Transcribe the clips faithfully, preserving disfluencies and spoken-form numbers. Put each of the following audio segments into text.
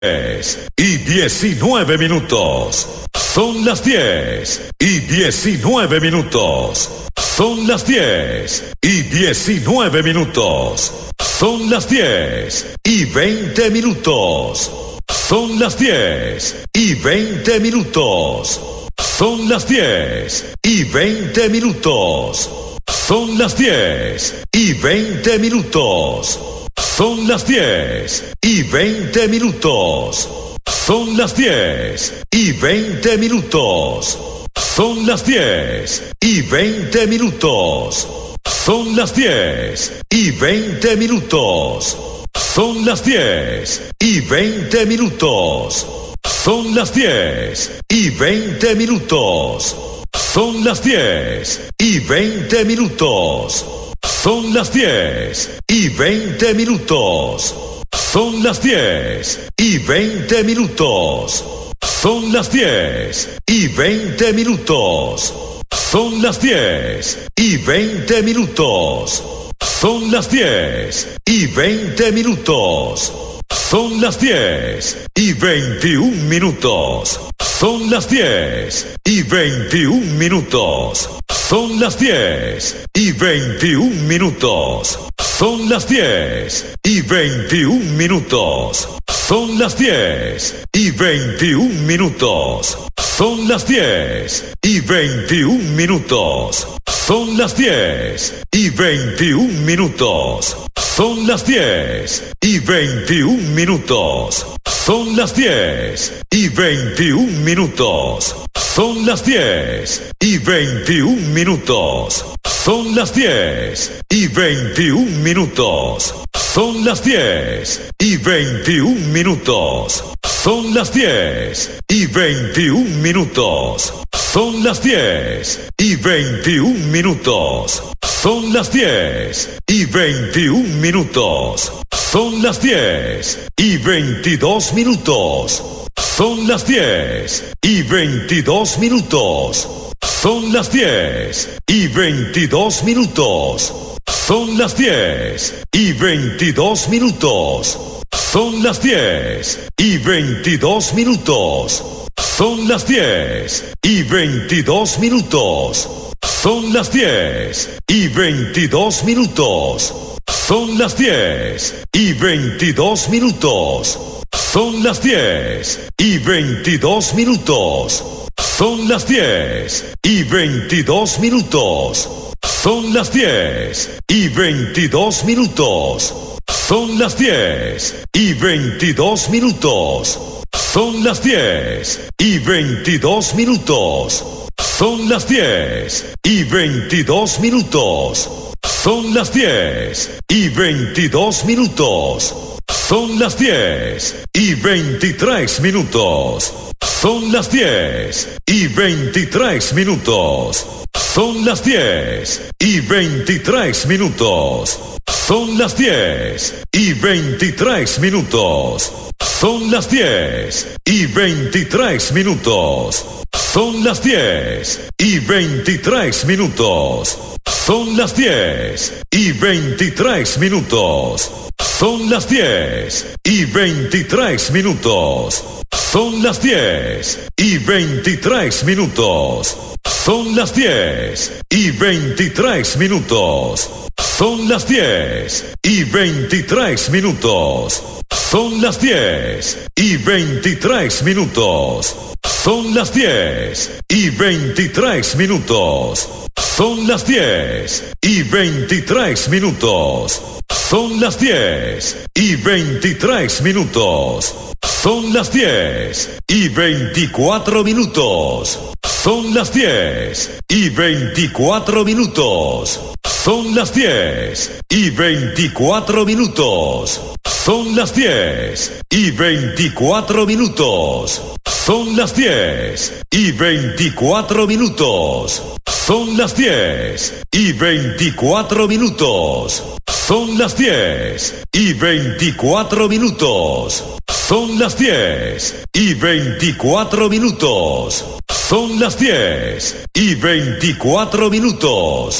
y diecinueve minutos. Son las diez y diecinueve minutos. Son las diez y diecinueve minutos. Son las diez y veinte minutos. Son las diez y veinte minutos. Son las diez y veinte minutos. Son las diez y veinte minutos. Son las diez y veinte minutos. Son las diez y veinte minutos. Son las diez y veinte minutos. Son las diez y veinte minutos. Son las diez y veinte minutos. Son las diez y veinte minutos. Son las diez y veinte minutos. Son las diez y veinte minutos. Son las diez y veinte minutos. Son las diez y veinte minutos. Son las diez y veinte minutos. Son las diez y veinte minutos. Son las diez y veintiún minutos. Son las diez y veintiún minutos. Son las diez y veintiún minutos. Son las diez y veintiún minutos. Son las diez y veintiún minutos. Son las diez y veintiún minutos. Son las diez y veintiún minutos. Son las diez y veintiún minutos. Son las diez y veintiún minutos. Son las diez y veintiún minutos. Son las diez y veintiún minutos. Son las diez y veintiún minutos. Son las diez y veintiún minutos. Son las diez y veintiún minutos. Son las diez y veintiún minutos. Son las diez y veintidós minutos. Son las diez y veintidós minutos. Son las diez y veintidós minutos. Son las diez y veintidós minutos. Son las diez y veintidós minutos. Son las diez y veintidós minutos. Son las diez y veintidós minutos. Son las diez y veintidós minutos. Son las diez y veintidós minutos. Son las diez y veintidós minutos. Son las diez y veintidós minutos. Son las diez y veintidós minutos. Son las diez y veintidós minutos. Son las diez y veintidós minutos. Son las diez y veintidós minutos. Son las diez y veintitrés minutos. Son las diez y veintitrés minutos. Son las diez y veintitrés minutos. Son las diez y veintitrés minutos. Son las diez y veintitrés minutos. Son las diez y veintitrés minutos. Son las diez y veintitrés minutos. Son las diez y veintitrés minutos. Son las diez y veintitrés minutos. Son las diez y veintitrés minutos. Son las diez y veintitrés minutos. Son las diez y veintitrés minutos. Son las diez y veintitrés minutos. Son las diez y veintitrés minutos. Son las diez y veintitrés minutos. Son las diez y veinticuatro minutos. Son las diez y veinticuatro minutos. Son las diez y veinticuatro minutos. Son las diez y veinticuatro minutos. Son las diez y veinticuatro minutos. Son las diez y veinticuatro minutos. Son las diez y veinticuatro minutos. Son las diez y veinticuatro minutos. Son las diez y veinticuatro minutos.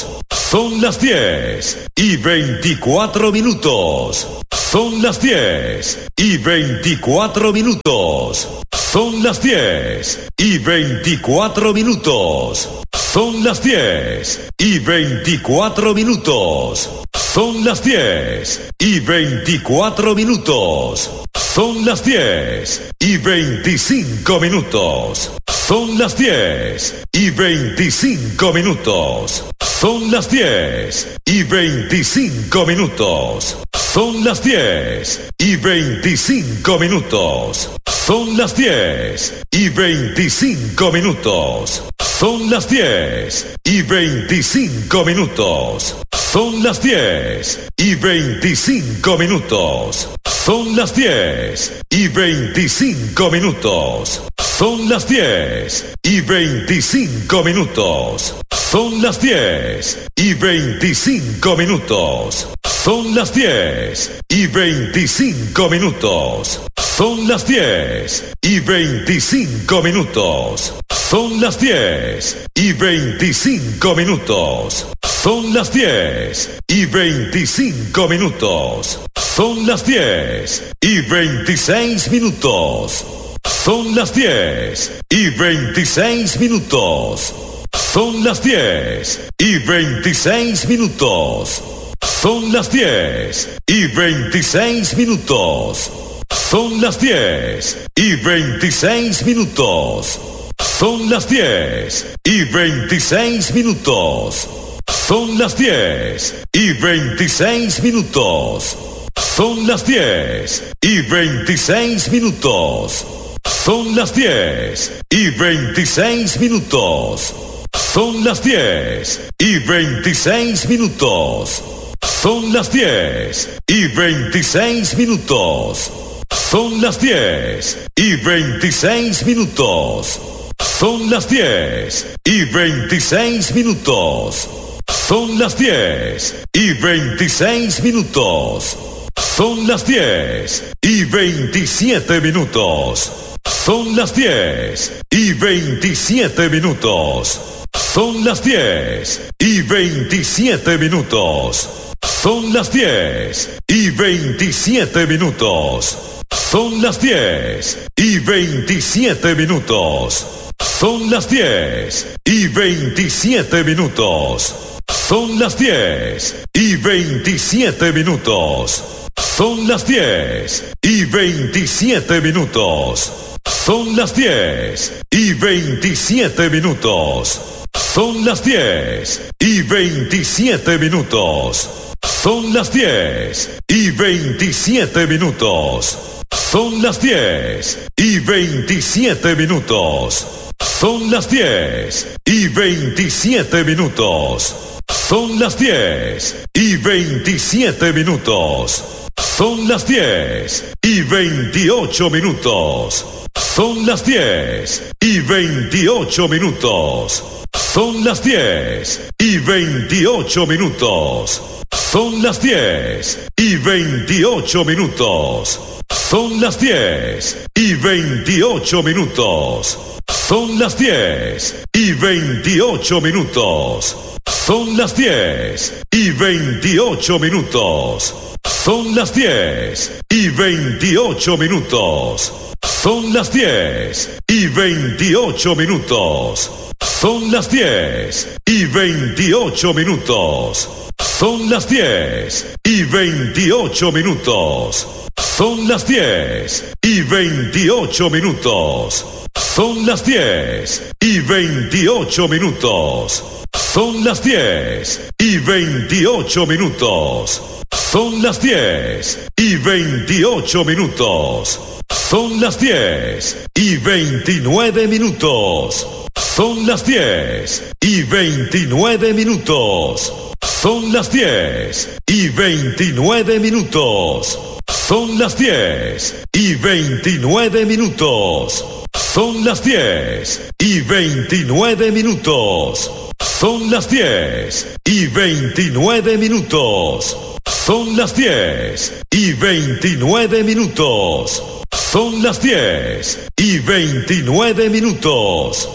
Son las diez y veinticuatro minutos. Son las diez y veinticuatro minutos. Son las diez y veinticuatro minutos. Son las diez y veinticuatro minutos. Son las diez y veinticuatro minutos. Son las diez y veinticinco minutos. Son las diez y veinticinco minutos. Son las diez y veinticinco minutos. Son las diez y veinticinco minutos. Son las diez y veinticinco minutos. Son las diez y veinticinco minutos. Son las diez y veinticinco minutos. Son las diez y veinticinco minutos. Son las diez y veinticinco minutos. Son las diez y veinticinco minutos. Son las diez y veinticinco minutos. Son las diez y veinticinco minutos. Son las diez y veinticinco minutos. Son las diez y veinticinco minutos. Son las diez y veintiséis minutos. Son las diez y veintiséis minutos. Son las diez y veintiséis minutos. Son las diez y veintiséis minutos. Son las diez y veintiséis minutos. Son las diez y veintiséis minutos. Son las diez y veintiséis minutos. Son las diez y veintiséis minutos. Son las diez y veintiséis minutos. Son las diez y veintiséis minutos. Son las diez y veintiséis minutos. Son las diez y veintiséis minutos. Son las diez y veintiséis minutos. Son las diez y veintiséis minutos. Son las diez y veintisiete minutos. Son las diez y veintisiete minutos. Son las diez y veintisiete minutos. Son las diez y veintisiete minutos. Son las diez y veintisiete minutos. Son las diez y veintisiete minutos. Son las diez y veintisiete minutos. Son las diez y veintisiete minutos. Son las diez y veintisiete minutos. Son las diez y veintisiete minutos. Son las diez y veintisiete minutos. Son las diez y veintisiete minutos. Son las diez y veintisiete minutos. Son las diez y veintisiete minutos. Son las diez y veintiocho minutos. Son las diez y veintiocho minutos. Son las diez y veintiocho minutos. Son las diez y veintiocho minutos. Son las diez y veintiocho minutos. Son las diez y veintiocho minutos. Son las diez y veintiocho minutos. Son las diez y veintiocho minutos. Son las diez y veintiocho minutos. Son las diez y veintiocho minutos. Son las diez y veintiocho minutos. Son las diez y veintiocho minutos. Son las diez y veintiocho minutos. Son las diez y veintiocho minutos. Son las diez y veintiocho minutos. Son las diez y veintinueve minutos. Son las diez y veintinueve minutos. Son las diez y veintinueve minutos. Son las diez y veintinueve minutos. Son las diez y veintinueve minutos. Son las diez y veintinueve minutos. Son las diez y veintinueve minutos. Son las diez y veintinueve minutos.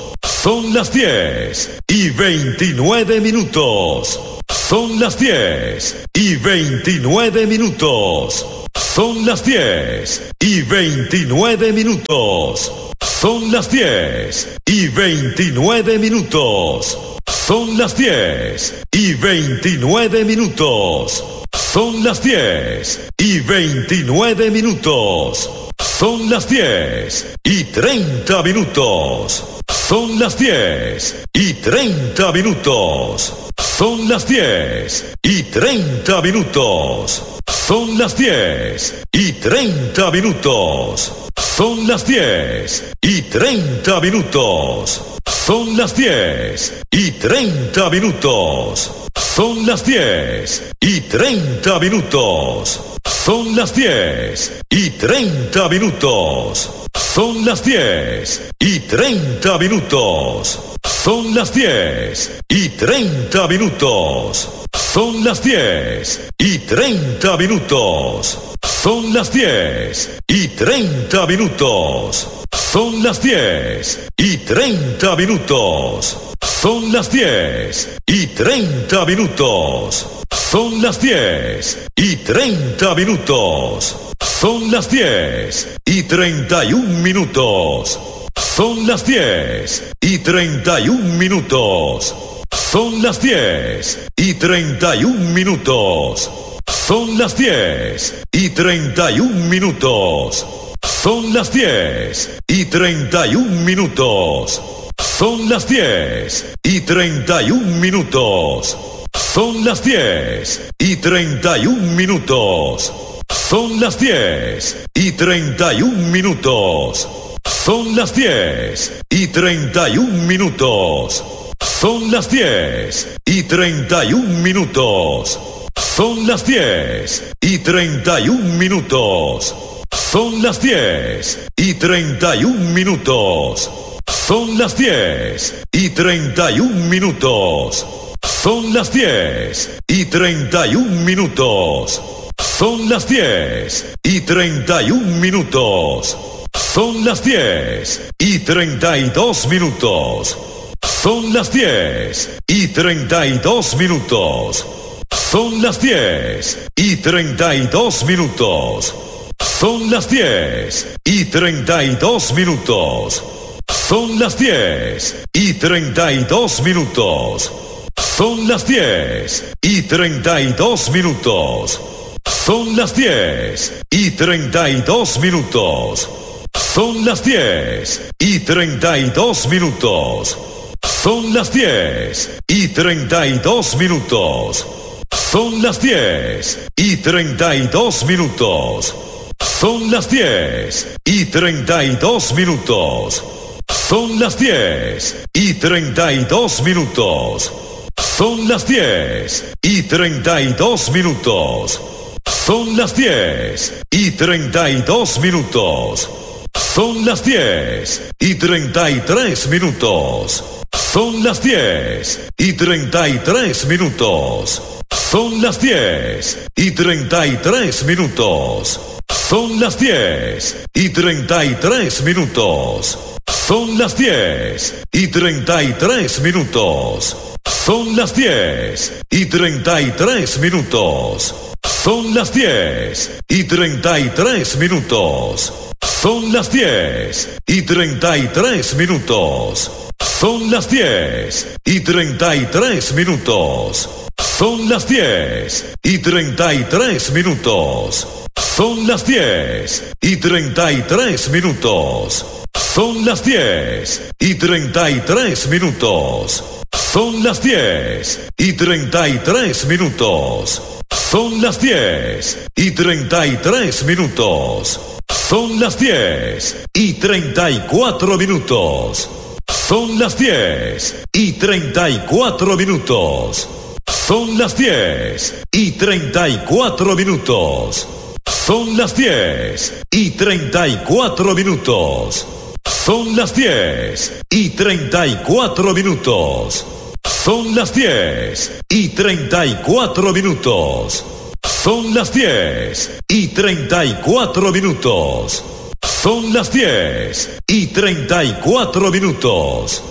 Son las diez y veintinueve minutos. Son las diez y veintinueve minutos. Son las diez y veintinueve minutos. Son las diez y veintinueve minutos. Son las diez y veintinueve minutos. Son las diez y veintinueve minutos. Son las diez y treinta minutos. Son las diez y treinta minutos. Son las diez y treinta minutos. Son las diez y treinta minutos. Son las diez y treinta minutos. Son las diez y treinta minutos. Son las diez y treinta minutos. Son las diez y treinta minutos. Son las diez y treinta minutos. Son las diez y treinta minutos. Son las diez y treinta minutos. Son las diez y treinta minutos. Son las diez y treinta minutos. Son las diez y treinta minutos. Son las diez y treinta minutos. Son las diez y treinta y un minutos. Son las diez y treinta y un minutos. Son las diez y treinta y un minutos. Son las diez y treinta y un minutos. Son las diez y treinta y un minutos. Son las diez y treinta y un minutos. Son las diez y treinta y un minutos. Son las diez y treinta y un minutos. Son las diez y treinta y un minutos. Son las diez y treinta y un minutos. Son las diez y treinta y un minutos. Son las diez y treinta y un minutos. Son las diez y treinta y un minutos. Son las diez y treinta y un minutos. Son las diez y treinta y un minutos. Son las diez y treinta y dos minutos. Son las diez y treinta y dos minutos. Son las diez y treinta y dos minutos. Son las diez y treinta y dos minutos. Son las diez y treinta y dos minutos. Son las diez y treinta y dos minutos. Son las diez y treinta y dos minutos. Son las diez y treinta y dos minutos. Son las diez y treinta y dos minutos. Son las diez y treinta y dos minutos. Son las diez y treinta y dos minutos. Son las diez y treinta y dos minutos. Son las diez y treinta y dos minutos. Son las diez y treinta y dos minutos. Son las diez y treinta y tres minutos. Son las diez y treinta y tres minutos. Son las diez y treinta y tres minutos. Son las diez y treinta y tres minutos. Son las diez y treinta y tres minutos. Son las diez y treinta y tres minutos. Son las diez y treinta y tres minutos. Son las diez y treinta y tres minutos. Son las diez y treinta y tres minutos. Son las diez y treinta y tres minutos. Son las diez y treinta y tres minutos. Son las diez y treinta y tres minutos. Son las diez y treinta y tres minutos. Son las diez y treinta y tres minutos. Son las diez y treinta y cuatro minutos. Son las diez y treinta y cuatro minutos. Son las diez y treinta y cuatro minutos. Son las diez y treinta y cuatro minutos. Son las diez y treinta y cuatro minutos. Son las diez y treinta y cuatro minutos. Son las diez y treinta y cuatro minutos. Son las diez y treinta y cuatro minutos.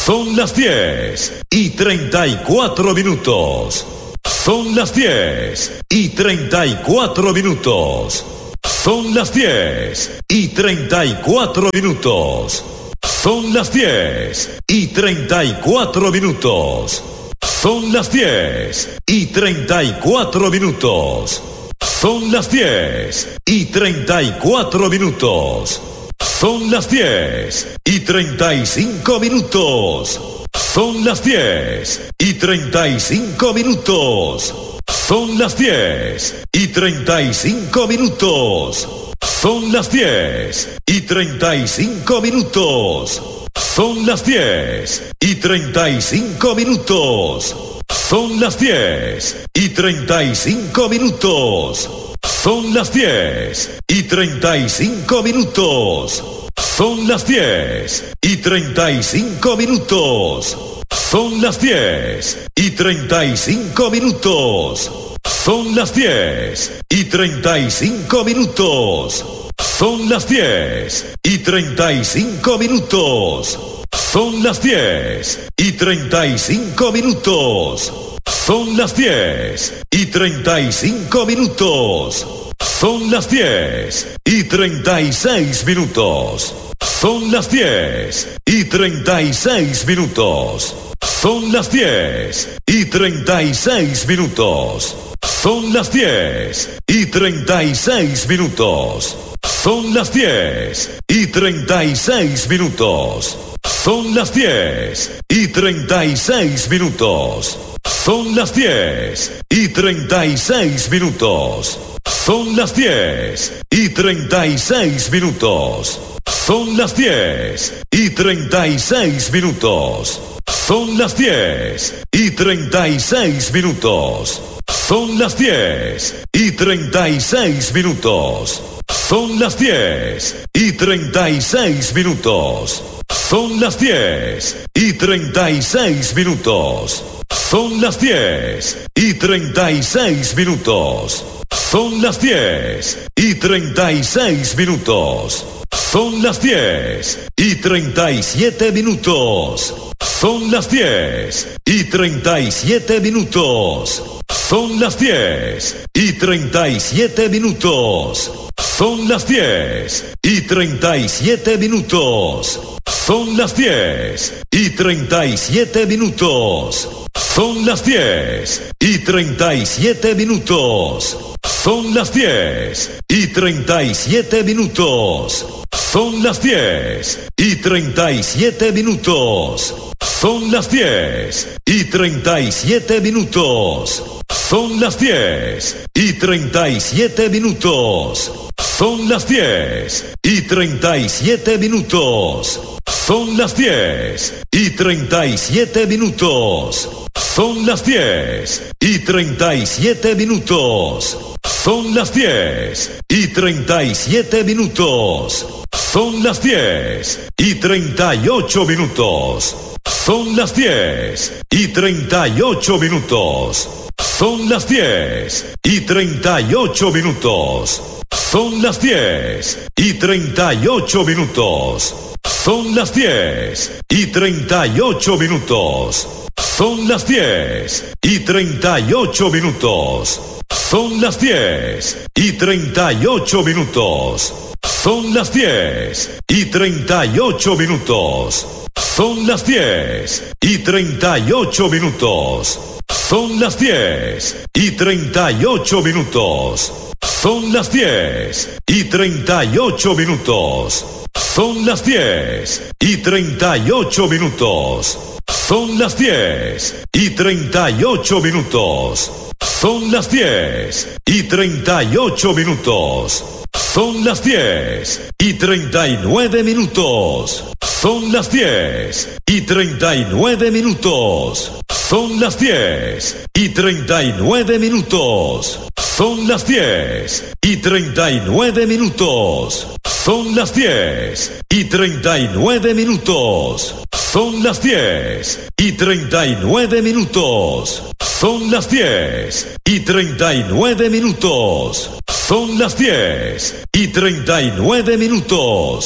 Son las diez y treinta y cuatro minutos. Son las diez y treinta y cuatro minutos. Son las diez y treinta y cuatro minutos. Son las diez y treinta y cuatro minutos. Son las diez y treinta y cuatro minutos. Son las diez y treinta y cuatro minutos. Son las diez y treinta y cinco minutos. Son las diez y treinta y cinco minutos. Son las diez y treinta y cinco minutos. Son las diez y treinta y cinco minutos. Son las diez y treinta y cinco minutos. Son las diez y treinta y cinco minutos. Son las diez y treinta y cinco minutos. Son las diez y treinta y cinco minutos. Son las diez y treinta y cinco minutos. Son las diez y treinta y cinco minutos. Son las diez y treinta y cinco minutos. Son las diez y treinta y cinco minutos. Son las diez y treinta y cinco minutos. Son las diez y treinta y seis minutos. Son las diez y treinta y seis minutos. Son las diez y treinta y seis minutos. Son las diez y treinta y seis minutos. Son las diez y treinta y seis minutos. Son las diez y treinta y seis minutos. Son las diez y treinta y seis minutos. Son las diez y treinta y seis minutos. Son las diez y treinta y seis minutos. Son las diez y treinta y seis minutos. Son las diez y treinta y seis minutos. Son las diez y treinta y seis minutos. Son las diez y treinta y seis minutos. Son las diez y treinta y seis minutos. Son las diez y treinta y seis minutos. Son las diez y treinta y siete minutos. Son las diez y treinta y siete minutos. Son las diez y treinta y siete minutos. Son las diez y treinta y siete minutos. Son las diez y treinta y siete minutos. Son las diez y treinta y siete minutos. Son las diez y treinta y siete minutos. Son las diez y treinta y siete minutos. Son las diez y treinta y siete minutos. Son las diez y treinta y siete minutos. Son las diez y treinta y siete minutos. Son las diez y treinta y siete minutos. Son las diez y treinta y siete minutos. Son las diez y treinta y siete minutos. Son las diez y treinta y ocho minutos. Son las diez y treinta y ocho minutos. Son las diez y treinta y ocho minutos. Son las diez y treinta y ocho minutos. Son las diez y treinta y ocho minutos. Son las diez y treinta y ocho minutos. Son las diez y treinta y ocho minutos. Son las diez y treinta y ocho minutos. Son las diez y treinta y ocho minutos. Son las diez y treinta y ocho minutos. Son las diez y treinta y ocho minutos. Son las diez y treinta y ocho minutos. Son las diez y treinta y ocho minutos. Son las diez y treinta y ocho minutos. Son las diez y treinta y nueve minutos. Son las diez y treinta y nueve minutos. Son las diez y treinta y nueve minutos. Son las diez y treinta y nueve minutos. Son las diez y treinta y nueve minutos. Son las diez y treinta y nueve minutos. Son las diez y treinta y nueve minutos. Son las diez y treinta y nueve minutos.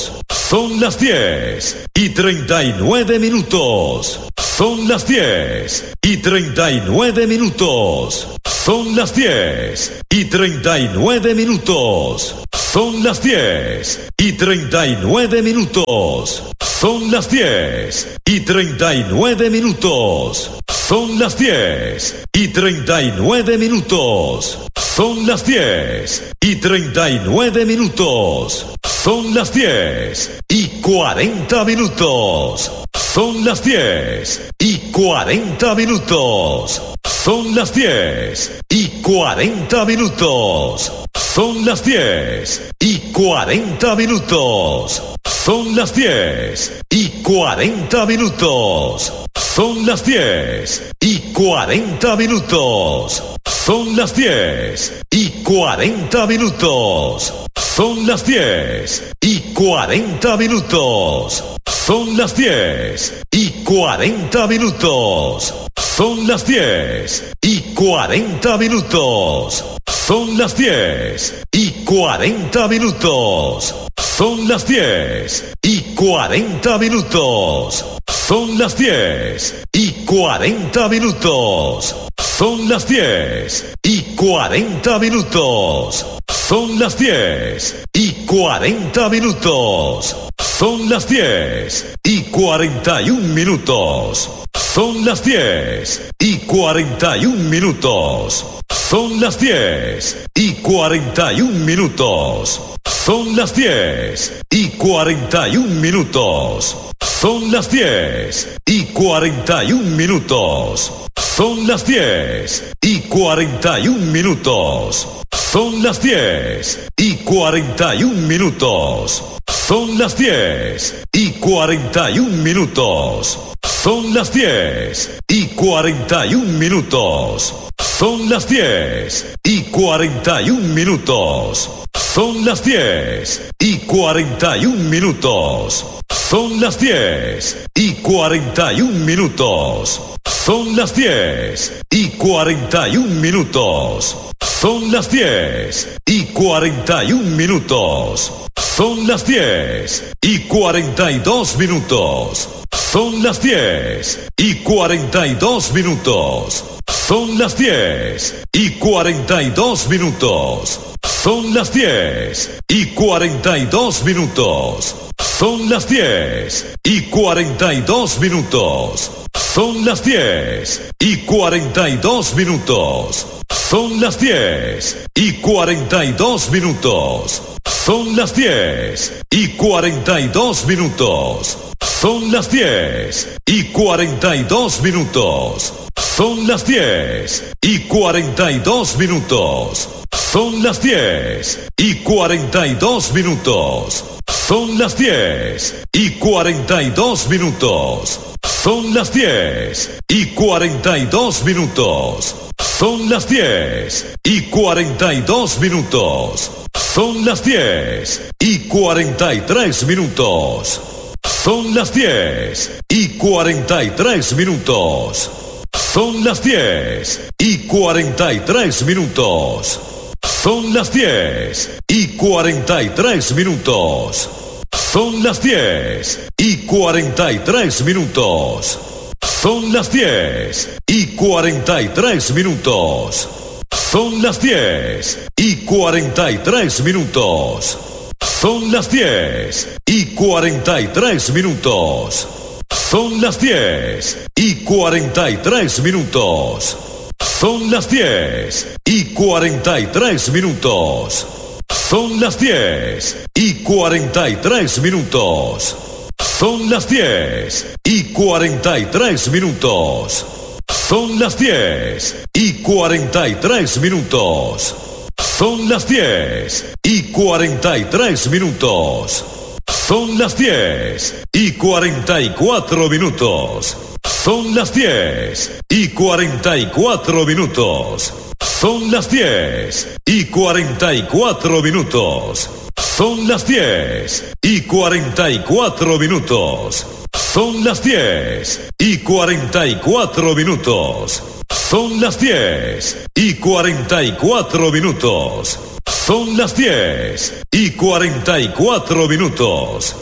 Son las diez y treinta y nueve minutos. Son las diez y treinta y nueve minutos. Son las diez y treinta y nueve minutos. Son las diez y treinta y nueve minutos. Son las diez y treinta y nueve minutos. Son las diez y treinta y nueve minutos. Son las diez y treinta y nueve minutos. Son las diez y cuarenta minutos. Son las diez y cuarenta minutos. Son las diez y cuarenta minutos. Son las diez y cuarenta minutos. Son las diez y cuarenta minutos. Son las diez y cuarenta minutos. Son las diez y cuarenta minutos. Son las diez y cuarenta minutos. Son las diez y cuarenta minutos. Son las diez y cuarenta minutos. Son las diez y cuarenta minutos. Son las diez y cuarenta minutos. Son las diez y cuarenta minutos. Son las diez y cuarenta minutos. Son las diez y cuarenta minutos. Son las diez y cuarenta y un minutos. Son las diez y cuarenta y un minutos. Son las diez y cuarenta y un minutos. Son las diez y cuarenta y un minutos. Son las diez y cuarenta y un minutos. Son las diez y cuarenta y un minutos. Son las diez y cuarenta y un minutos. Son las diez y cuarenta y un minutos. Son las diez y cuarenta y un minutos. Son las diez y cuarenta y un minutos. Son las diez y cuarenta y un minutos. Son las diez y cuarenta y un minutos. Son las diez y cuarenta y un minutos. Son las diez y cuarenta y un minutos. Son las diez y cuarenta y dos minutos. Son las diez y cuarenta y dos minutos. Son las diez y cuarenta y dos minutos. Son las diez y cuarenta y dos minutos. Son las diez y cuarenta y dos minutos. Son las diez y cuarenta y dos minutos. Son las diez y cuarenta y dos minutos. Son las diez y cuarenta y dos minutos. Son las diez y cuarenta y dos minutos. Son las diez y cuarenta y dos minutos. Son las diez y cuarenta y dos minutos. Son las diez y cuarenta y dos minutos. Son las diez y cuarenta y dos minutos. Son las diez y cuarenta y dos minutos. Son las diez y cuarenta y tres minutos. Son las diez y cuarenta y tres minutos. Son las diez y cuarenta y tres minutos. Son las diez y cuarenta y tres minutos. Son las diez y cuarenta y tres minutos. Son las diez y cuarenta y tres minutos. Son las diez y cuarenta y tres minutos. Son las diez y cuarenta y tres minutos. Son las diez y cuarenta y tres minutos. Son las diez y cuarenta y tres minutos. Son las diez y cuarenta y tres minutos. Son las diez y cuarenta y tres minutos. Son las diez y cuarenta y tres minutos. Son las diez y cuarenta y tres minutos. Son las diez y cuarenta y cuatro minutos. Son las diez y cuarenta y cuatro minutos. Son las diez y cuarenta y cuatro minutos. Son las diez y cuarenta y cuatro minutos. Son las diez y cuarenta y cuatro minutos. Son las diez y cuarenta y cuatro minutos. Son las diez y cuarenta y cuatro minutos.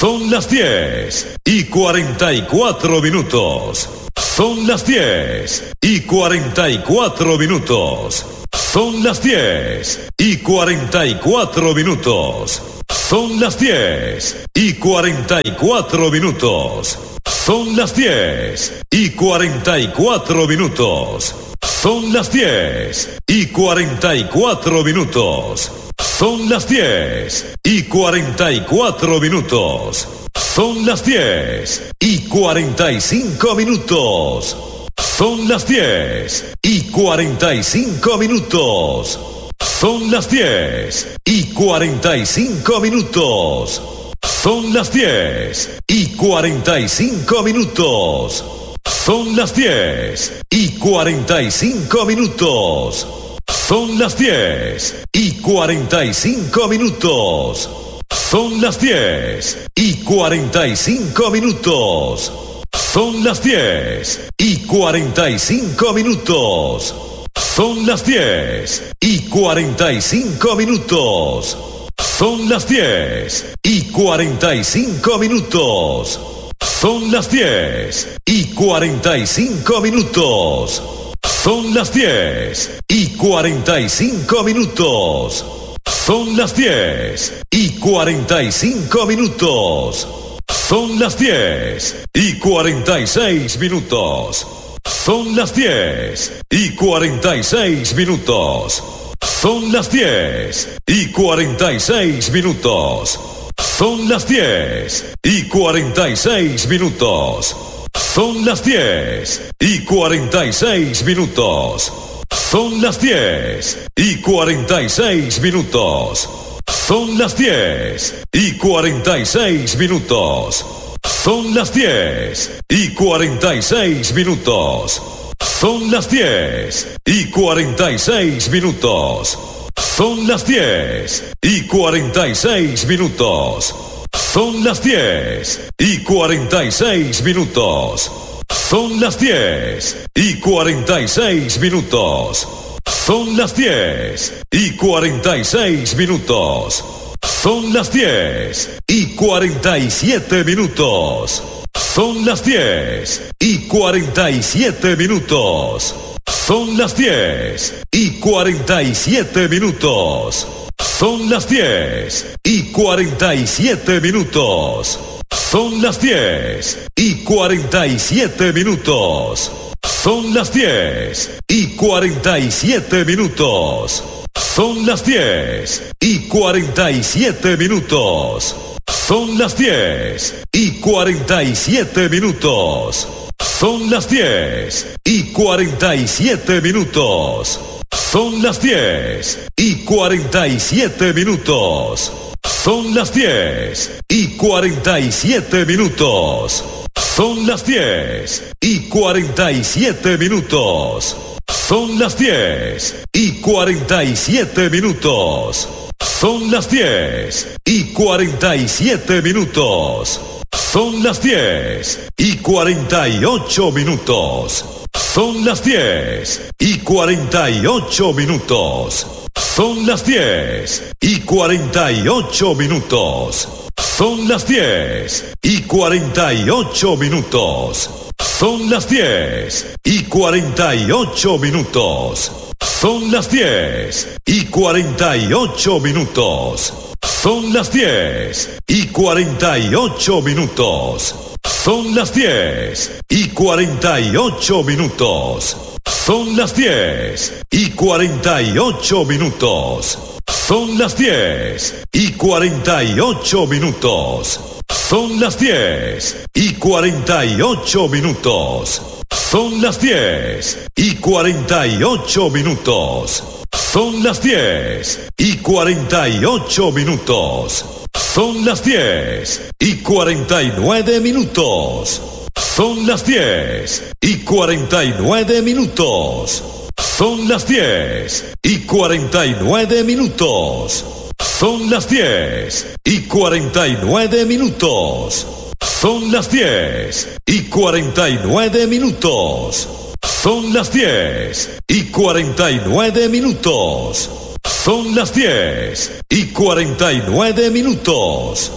Son las diez y cuarenta y cuatro minutos. Son las diez y cuarenta y cuatro minutos. Son las diez y cuarenta y cuatro minutos. Son las diez y cuarenta y cuatro minutos. Son las diez y cuarenta y cuatro minutos. Son las diez y cuarenta y cuatro minutos. Son las diez y cuarenta y cuatro minutos. Son las diez y cuarenta y cinco minutos. Son las diez y cuarenta y cinco minutos. Son las diez y cuarenta y cinco minutos. Son las diez y cuarenta y cinco minutos. Son las diez y cuarenta y cinco minutos. Son las diez y cuarenta y cinco minutos. Son las diez y cuarenta y cinco minutos. Son las diez y cuarenta y cinco minutos. Son las diez y cuarenta y cinco minutos. Son las diez y cuarenta y cinco minutos. Son las diez y cuarenta y cinco minutos. Son las diez y cuarenta y cinco minutos. Son las diez y cuarenta y cinco minutos. Son las diez y cuarenta y seis minutos. Son las diez y cuarenta y seis minutos. Son las diez y cuarenta y seis minutos. Son las diez y cuarenta y seis minutos. Son las diez y cuarenta y seis minutos. Son las diez y cuarenta y seis minutos. Son las diez y cuarenta y seis minutos. Son las diez y cuarenta y seis minutos. Son las diez y cuarenta y seis minutos. Son las diez y cuarenta y seis minutos. Son las diez y cuarenta y seis minutos. Son las diez y cuarenta y seis minutos. Son las diez y cuarenta y seis minutos. Son las diez y cuarenta y siete minutos. Son las diez y cuarenta y siete minutos. Son las diez y cuarenta y siete minutos. Son las diez y cuarenta y siete minutos. Son las diez y cuarenta y siete minutos. Son las diez y cuarenta y siete minutos. Son las diez y cuarenta y siete minutos. Son las diez y cuarenta y siete minutos. Son las diez y cuarenta y siete minutos. Son las diez y cuarenta y siete minutos. Son las diez y cuarenta y siete minutos. Son las diez y cuarenta y siete minutos. Son las diez y cuarenta y siete minutos. Son las diez y cuarenta y siete minutos. Son las diez y cuarenta y ocho minutos. Son las diez y cuarenta y ocho minutos. Son las diez y cuarenta y ocho minutos. Son las diez y cuarenta y ocho minutos. Son las diez y cuarenta y ocho minutos. Son las diez y cuarenta y ocho minutos. Son las diez y cuarenta y ocho minutos. Son las diez y cuarenta y ocho minutos. Son las diez y cuarenta y ocho minutos. Son las diez y cuarenta y ocho minutos. Son las diez y cuarenta y ocho minutos. Son las diez y cuarenta y ocho minutos. Son las diez y cuarenta y ocho minutos. Son las diez y cuarenta y nueve minutos. Son las diez y cuarenta y nueve minutos. Son las diez y cuarenta y nueve minutos. Son las diez y cuarenta y nueve minutos. Son las diez y cuarenta y nueve minutos. Son las diez y cuarenta y nueve minutos. Son las diez y cuarenta y nueve minutos.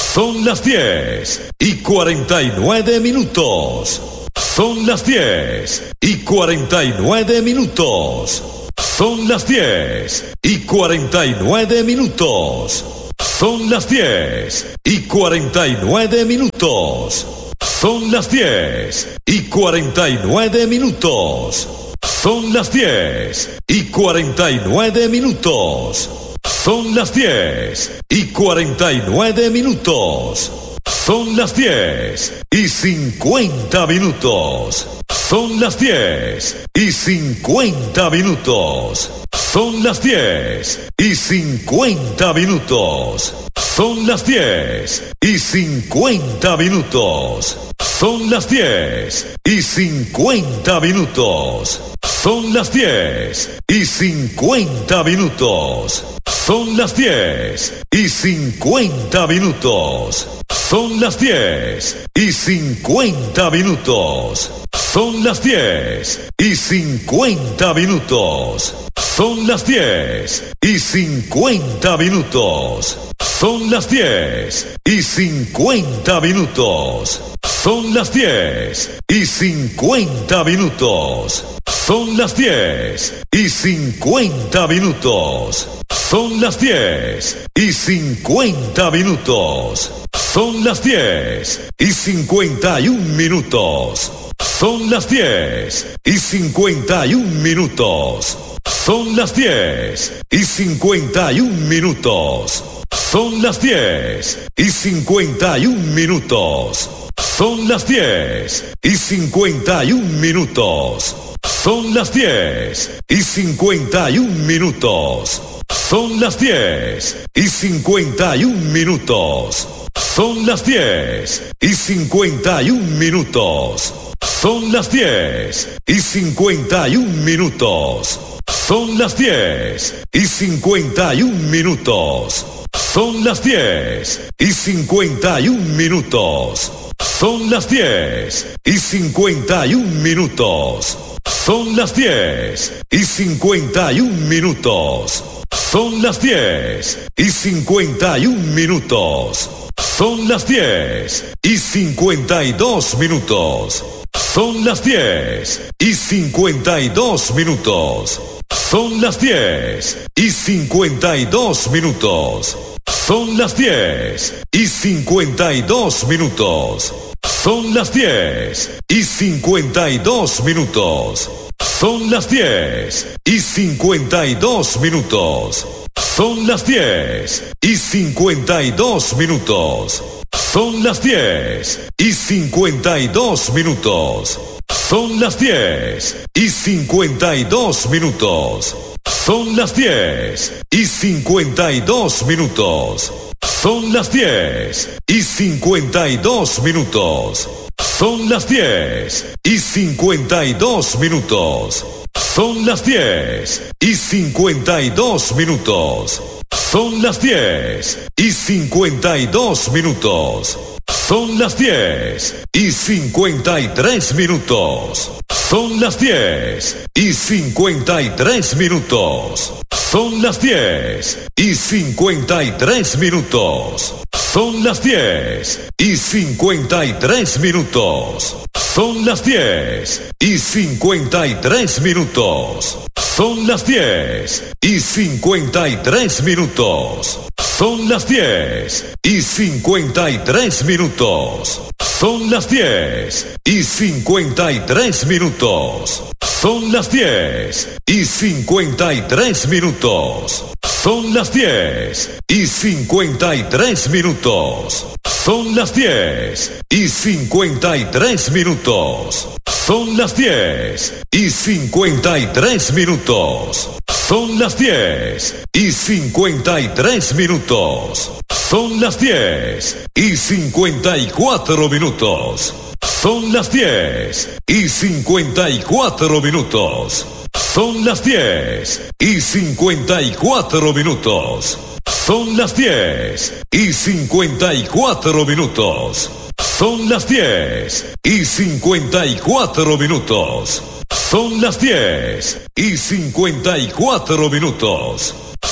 Son las diez y cuarenta y nueve minutos. Son las diez y cuarenta y nueve minutos. Son las diez y cuarenta y nueve minutos. Son las diez y cuarenta y nueve minutos. Son las diez y cuarenta y nueve minutos. Son las diez y cuarenta y nueve minutos. Son las diez y cuarenta y nueve minutos. Son las diez y cincuenta minutos. Son las diez y cincuenta minutos. Son las diez y cincuenta minutos. Son las diez y cincuenta minutos. Son las diez y cincuenta minutos. Son las diez y cincuenta minutos. Son las diez y cincuenta minutos. Son las diez y cincuenta minutos. Son las diez y cincuenta minutos. Son las diez y cincuenta minutos. Son las diez y cincuenta minutos. Son las diez y cincuenta minutos. Son las diez y cincuenta minutos. Son las diez y cincuenta minutos. Son las diez y cincuenta y un minutos. Son las diez y cincuenta y un minutos. Son las diez y cincuenta y un minutos. Son las diez y cincuenta y un minutos. Son las diez y cincuenta y un minutos. Son las diez y cincuenta y un minutos. Son las diez y cincuenta y un minutos. Son las diez y cincuenta y un minutos. Son las diez y cincuenta y un minutos. Son las diez y cincuenta y un minutos. Son las diez y cincuenta y un minutos. Son las diez y cincuenta y un minutos. Son las diez y cincuenta y un minutos. Son las diez y cincuenta y un minutos. Son las diez y cincuenta y dos minutos. Son las diez y cincuenta y dos minutos. Son las diez y cincuenta y dos minutos. Son las diez y cincuenta y dos minutos. Son las diez y cincuenta y dos minutos. Son las diez y cincuenta y dos minutos. Son las diez y cincuenta y dos minutos. Son las diez y cincuenta y dos minutos. Son las diez y cincuenta y dos minutos. Son las diez y cincuenta y dos minutos. Son las diez y cincuenta y dos minutos. Son las diez y cincuenta y dos minutos. Son las diez y cincuenta y dos minutos. Son las diez y cincuenta y dos minutos. Son las diez y cincuenta y tres minutos. Son las diez y cincuenta y tres minutos. Son las diez y cincuenta y tres minutos. Son las diez y cincuenta y tres minutos. Son las diez y cincuenta y tres minutos. Son las diez y cincuenta y tres minutos. Son las diez y cincuenta y tres minutos. Son las diez y cincuenta y tres minutos. Son las diez y cincuenta y tres minutos. Son las diez y cincuenta y tres minutos. Son las diez y cincuenta y tres minutos. Son las diez y cincuenta y tres minutos. Son las diez y cincuenta y tres minutos. Son las diez y cincuenta y cuatro minutos. Son las diez y cincuenta y cuatro minutos. Son las diez y cincuenta y cuatro minutos. Son las diez y cincuenta y cuatro minutos. Son las diez y cincuenta y cuatro minutos. Son las diez y cincuenta y cuatro minutos.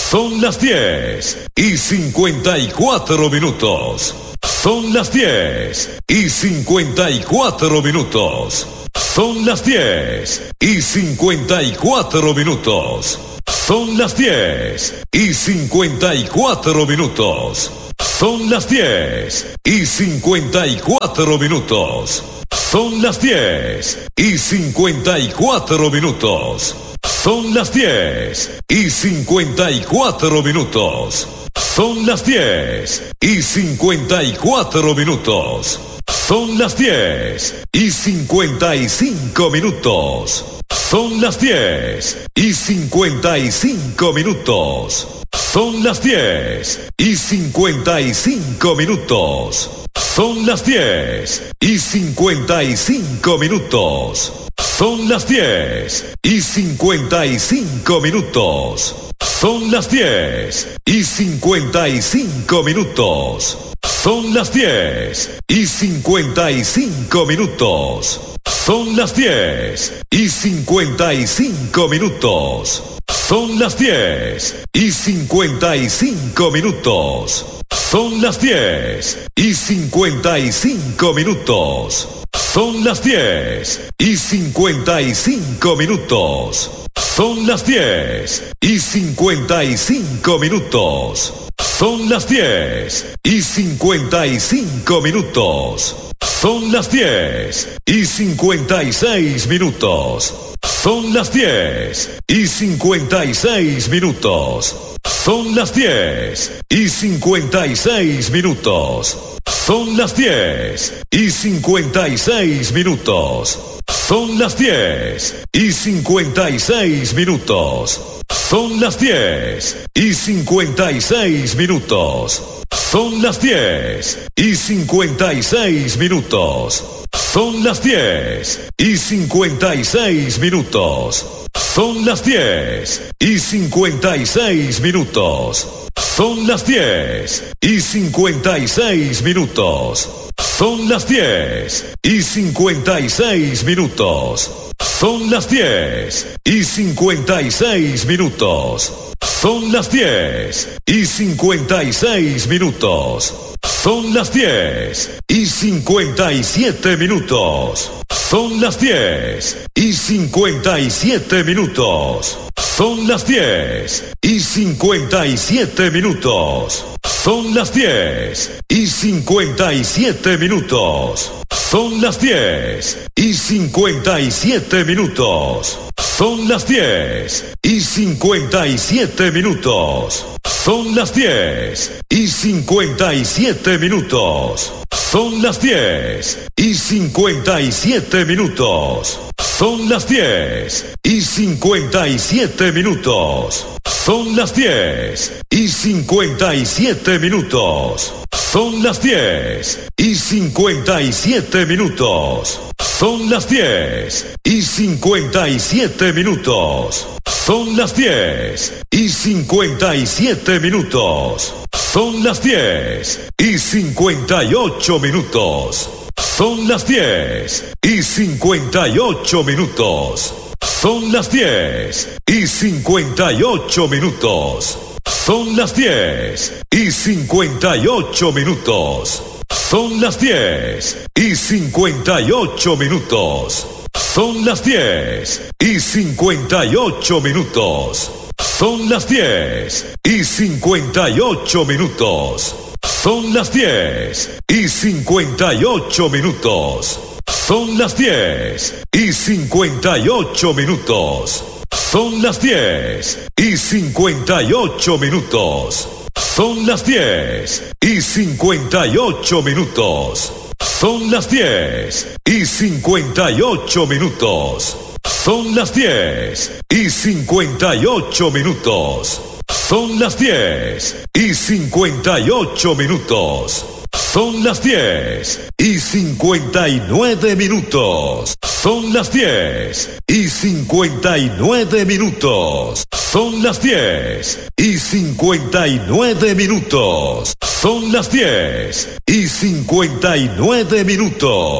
Son las diez y cincuenta y cuatro minutos. Son las diez y cincuenta y cuatro minutos. Son las diez y cincuenta y cuatro minutos. Son las diez y cincuenta y cuatro minutos. Son las diez y cincuenta y cuatro minutos. Son las diez y cincuenta y cuatro minutos. Son las diez y cincuenta y cuatro minutos. Son las diez y cincuenta y cuatro minutos. Son las diez y cincuenta y cinco minutos. Son las diez y cincuenta y cinco minutos. Son las diez y cincuenta y cinco minutos. Son las diez y cincuenta y cinco minutos. Son las diez y cincuenta y cinco minutos. Son las diez y cincuenta y cinco minutos. Son las diez y cincuenta y cinco minutos. Son las diez y cincuenta y cinco minutos. Son las diez y cincuenta y cinco minutos. Son las diez y cincuenta y cinco minutos. Son las diez y cincuenta y cinco minutos. Son las diez y cincuenta y cinco minutos. Son las diez y cincuenta y cinco minutos. Son las diez y cincuenta y seis minutos. Son las diez y cincuenta y seis minutos. Son las diez y cincuenta y seis minutos. Son las diez y cincuenta y seis minutos. Son las diez y cincuenta y seis minutos. Son las diez y cincuenta y seis minutos. Son las diez y cincuenta y seis minutos. Son las diez y cincuenta y seis minutos. Son las diez y cincuenta y seis minutos. Son las diez y cincuenta y seis minutos. Son las diez y cincuenta y seis minutos. Son las diez y cincuenta y seis minutos. Son las diez y cincuenta y seis minutos. Son las diez y cincuenta y siete minutos. Son las diez y cincuenta y siete minutos. Son las diez y cincuenta y siete minutos. Son las diez y cincuenta y siete minutos. Son las diez y cincuenta y siete minutos. Son las diez y cincuenta y siete minutos. Son las diez y cincuenta y siete minutos. Son las diez y cincuenta y siete minutos. Son las diez y cincuenta y siete minutos. Son las diez y cincuenta y siete minutos. Son las diez y cincuenta y siete minutos. Son las diez y cincuenta y siete minutos. Son las diez y cincuenta y siete minutos. Son las diez y cincuenta y ocho minutos. Son las diez y cincuenta y ocho minutos. Son las diez y cincuenta y ocho minutos. Son las diez y cincuenta y ocho minutos. Son las diez y cincuenta y ocho minutos. Son las diez y cincuenta y ocho minutos. Son las diez y cincuenta y ocho minutos. Son las diez y cincuenta y ocho minutos. Son las diez y cincuenta y ocho minutos. Son las diez y cincuenta y ocho minutos. Son las diez y cincuenta y ocho minutos. Son las diez y cincuenta y ocho minutos. Son las diez y cincuenta y ocho minutos. Son las diez y cincuenta y ocho minutos. Son las diez y cincuenta y nueve minutos. Son las diez y cincuenta y nueve minutos. Son las diez y cincuenta y nueve minutos. Son las diez y cincuenta y nueve minutos.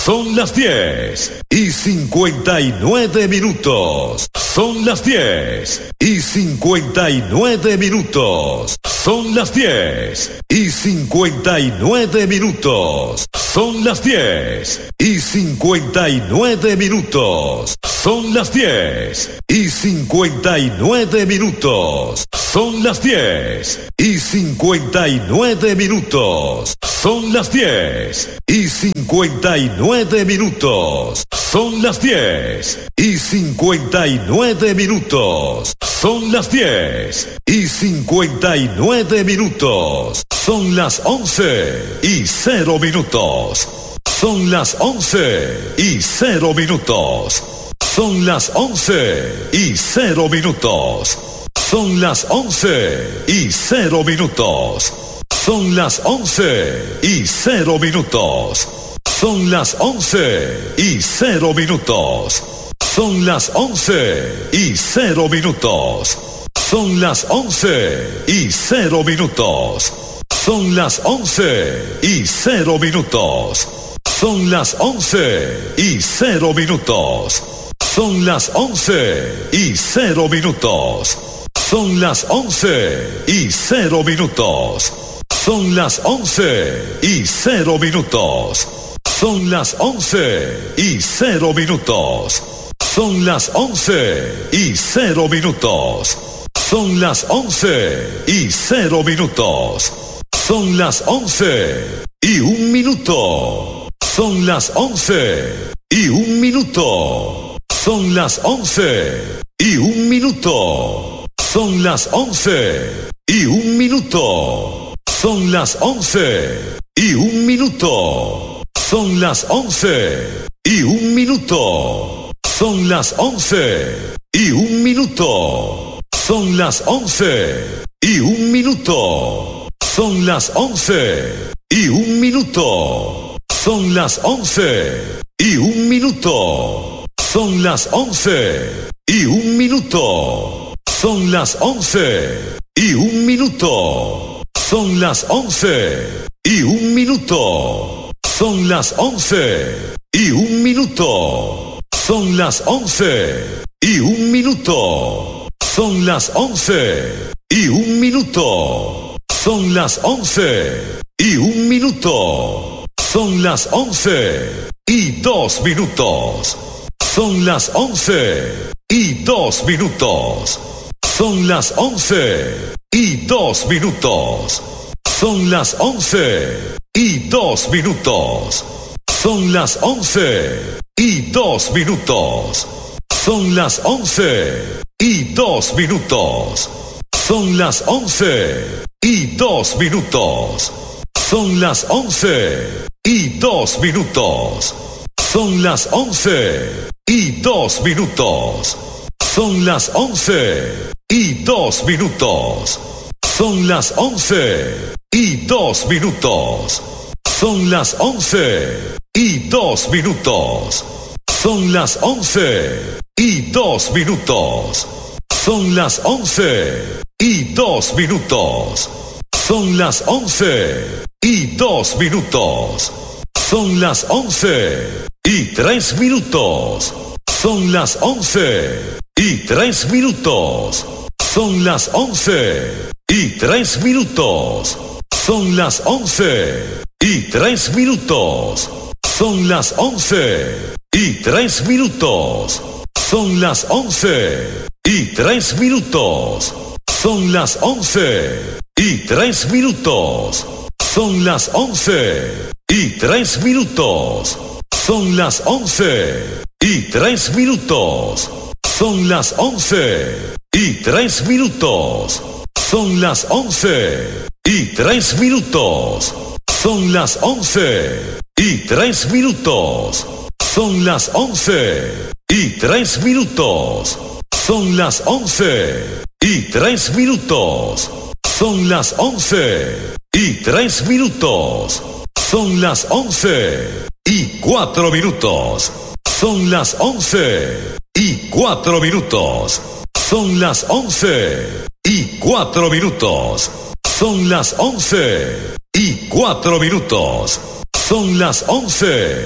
Son las diez y cincuenta y nueve minutos. Son las diez y cincuenta y nueve minutos. Son las diez y cincuenta y nueve minutos. Son las diez y cincuenta y nueve minutos. Son las diez y cincuenta y nueve minutos. Son las diez y cincuenta y nueve minutos. Son las diez y cincuenta y nueve minutos. Son las diez y cincuenta y nueve minutos. Son las diez y cincuenta y nueve minutos. Son las once y cero minutos. Son las once y cero minutos. Son las once y cero minutos. Son las once y cero minutos. Son las once y cero minutos. Son las once y cero minutos. Son las once y cero minutos. Son las once y cero minutos. Son las once y cero minutos. Son las once y cero minutos. Son las once y cero minutos. Son las once y cero minutos. Son las once y cero minutos. Son las once y cero minutos. Son las once y cero minutos. Son las once y cero minutos. Son las once y un minuto. Son las once y un minuto. Son las once y un minuto. Son las once y un minuto. Son las once y un minuto. Son las once y un minuto. Son las once y un minuto. Son las once y un minuto. Son las once y un minuto. Son las once y un minuto. Son las once y un minuto. Son las once y un minuto. Son las once y un minuto. Son las once y un minuto. Son las once y un minuto. Son las once y un minuto. Son las once y un minuto. Son las once y dos minutos. Son las once y dos minutos. Son las once y dos minutos. Son las once y dos minutos. Son las once y dos minutos. Son las once y dos minutos. Son las once y dos minutos. Son las once y dos minutos. Son las once y dos minutos. Son las once y dos minutos. Son las once y dos minutos. Son las once y dos minutos. Son las once y dos minutos. Son las once y dos minutos. Son las once y dos minutos. Son las once y tres minutos. Son las once y tres minutos. Son las once y tres minutos. Son las once y tres minutos. Son las once y tres minutos. Son las once y tres minutos. Son las once y tres minutos. Son las once y tres minutos. Son las once y tres minutos. Son las once y tres minutos. Son las once y tres minutos. Son las once y tres minutos. Son las once y tres minutos. Son las once y tres minutos. Son las once y tres minutos. Son las once y cuatro minutos. Son las once y cuatro minutos. Son las once y cuatro minutos. Son las once y cuatro minutos. Son las once y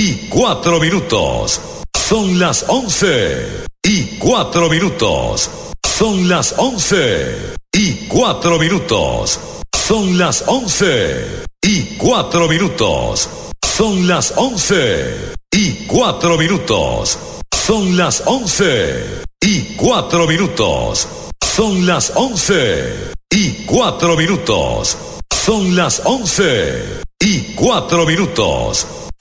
y cuatro minutos. Son las once y cuatro minutos. Son las once y cuatro minutos. Son las once y cuatro minutos. Son las once y cuatro minutos. Son las once y cuatro minutos. Son las once y cuatro minutos. Son las once y cuatro minutos.